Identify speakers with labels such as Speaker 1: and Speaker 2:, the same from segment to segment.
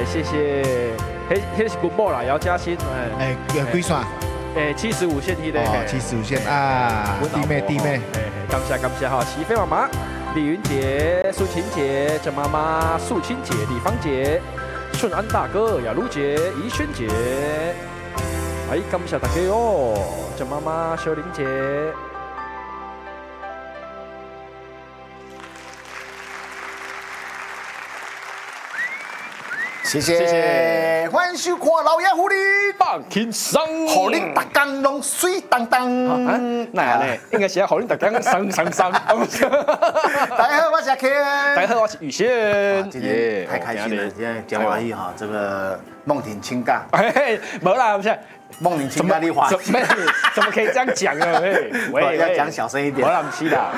Speaker 1: 谢谢，迄是 Good Boy 啦，姚嘉欣，
Speaker 2: 几线
Speaker 1: ？75线梯的
Speaker 2: ，75线啊，弟妹，
Speaker 1: 感谢哈，齐飞妈妈、李云杰、素琴姐、郑妈妈、素清姐、李芳姐、顺安大哥、雅茹姐、怡萱姐，感谢大家哟，郑妈妈、秀玲姐。
Speaker 2: 谢谢，欢迎收看老爷虎哩
Speaker 1: 放轻松，
Speaker 2: 互恁大家拢水当当。
Speaker 1: 那样呢？应该是互恁大家生。
Speaker 2: 大家好，我是阿 Ken。
Speaker 1: 大家好，我是宇轩。
Speaker 2: 今天太开心了，现在讲华语哈，这个梦婷亲尬。
Speaker 1: 没啦，不是。
Speaker 2: 梦婷亲尬的话，
Speaker 1: 怎么可以这样讲呢？
Speaker 2: 喂，要讲小声一点。
Speaker 1: 我不是啦。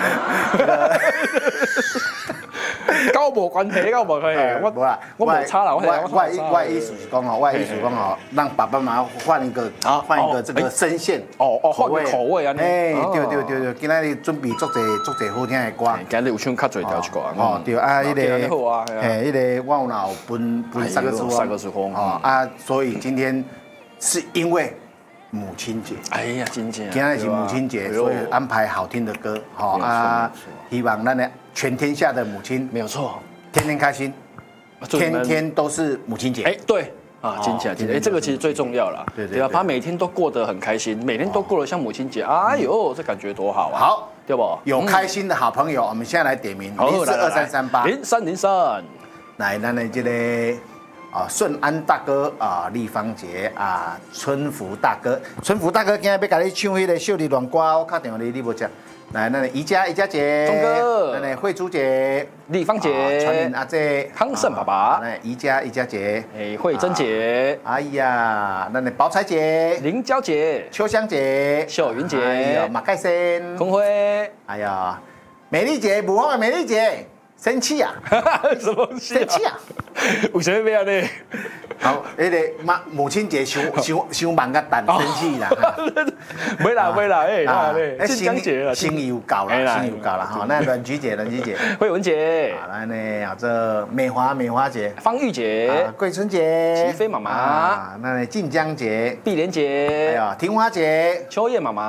Speaker 1: 跟我无关系，跟我无关系。我无差啦，
Speaker 2: 我意思是讲哦，让爸爸妈妈换一个这个声线
Speaker 1: 换个口味啊！
Speaker 2: 对，今仔日准备足侪好听的歌。
Speaker 1: 今日有唱较侪条一歌。
Speaker 2: 哦，对啊，
Speaker 1: 迄
Speaker 2: 个我有脑分三个时空啊，所以今天是因为母亲节。
Speaker 1: 哎呀，今
Speaker 2: 天是母亲节，所以安排好听的歌，好啊，希望咱的全天下的母亲
Speaker 1: 没有错，
Speaker 2: 天天开心，天天都是母亲节。
Speaker 1: 对啊，金起来，这个其实最重要了，对啊，把每天都过得很开心，每天都过得像母亲节，哎呦，这感觉多好啊！
Speaker 2: 好，
Speaker 1: 对不？
Speaker 2: 有开心的好朋友，我们现在来点名，0423380303，来，咱的这个。顺安大哥立芳姐春福大哥今日要给你唱迄个秀丽乱歌，我打电话你无接。来，那宜家姐，
Speaker 1: 钟哥，
Speaker 2: 那慧珠姐，
Speaker 1: 立芳姐，
Speaker 2: 传人阿姐，
Speaker 1: 康胜爸爸，
Speaker 2: 那宜家姐，
Speaker 1: 慧珍姐，
Speaker 2: 哎呀，那宝彩姐，
Speaker 1: 林娇姐，
Speaker 2: 秋香姐，
Speaker 1: 秀云姐，
Speaker 2: 哎呀，马盖森，
Speaker 1: 空辉，
Speaker 2: 哎呀，美丽姐，武汉的美丽姐。生气啊！
Speaker 1: 什么东西？
Speaker 2: 生气啊！
Speaker 1: 为什么要呢？
Speaker 2: 好，那个母亲节伤忙个蛋生气啦。
Speaker 1: 没啦，新疆节了，
Speaker 2: 心有够啦，好，那阮菊姐，
Speaker 1: 慧文姐，
Speaker 2: 来呢，这美华姐，
Speaker 1: 方玉姐，
Speaker 2: 桂春姐，
Speaker 1: 齐飞妈妈，
Speaker 2: 那晋江姐，
Speaker 1: 碧莲姐，
Speaker 2: 哎呀，庭花姐，
Speaker 1: 秋叶妈妈。